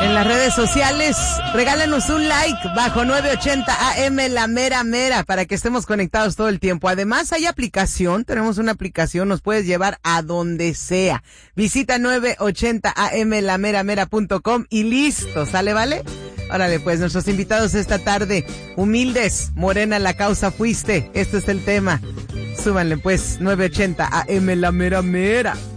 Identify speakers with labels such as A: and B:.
A: En las redes sociales, regálanos un like bajo 980 AM La Mera Mera para que estemos conectados todo el tiempo. Además, hay aplicación, tenemos una aplicación, nos puedes llevar a donde sea. Visita 980amlameramera.com y listo, ¿sale, vale? Órale, pues, nuestros invitados esta tarde, humildes, morena la causa fuiste, este es el tema. Súbanle, pues, 980 AM La Mera Mera.